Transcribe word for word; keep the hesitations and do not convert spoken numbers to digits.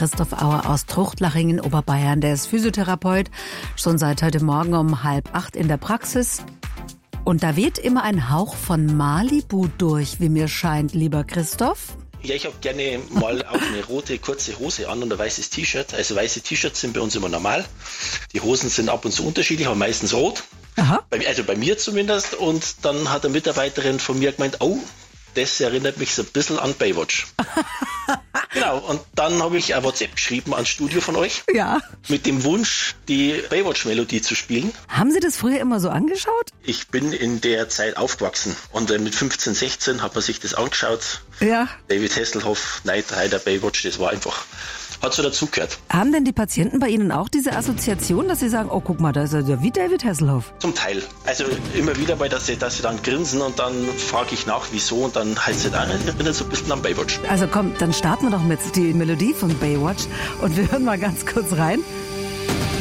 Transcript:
Christoph Auer aus Truchtlaching in Oberbayern. Der ist Physiotherapeut, schon seit heute Morgen um halb acht in der Praxis. Und da weht immer ein Hauch von Malibu durch, wie mir scheint, lieber Christoph. Ja, ich habe gerne mal auch eine rote kurze Hose an und ein weißes T-Shirt. Also weiße T-Shirts sind bei uns immer normal. Die Hosen sind ab und zu unterschiedlich, aber meistens rot. Aha. Bei, also bei mir zumindest. Und dann hat eine Mitarbeiterin von mir gemeint, oh, das erinnert mich so ein bisschen an Baywatch. Genau, und dann habe ich ein WhatsApp geschrieben ans Studio von euch. Ja. Mit dem Wunsch, die Baywatch-Melodie zu spielen. Haben Sie das früher immer so angeschaut? Ich bin in der Zeit aufgewachsen und mit fünfzehn, sechzehn hat man sich das angeschaut. Ja. David Hasselhoff, Knight Rider, Baywatch, das war einfach, hat so dazugehört. Haben denn die Patienten bei Ihnen auch diese Assoziation, dass sie sagen, oh guck mal, da ist er ja wie David Hasselhoff? Zum Teil. Also immer wieder mal, dass sie, dass sie dann grinsen und dann frage ich nach, wieso und dann heißt es dann, ich bin jetzt so ein bisschen am Baywatch. Also komm, dann starten wir doch mit die Melodie von Baywatch und wir hören mal ganz kurz rein.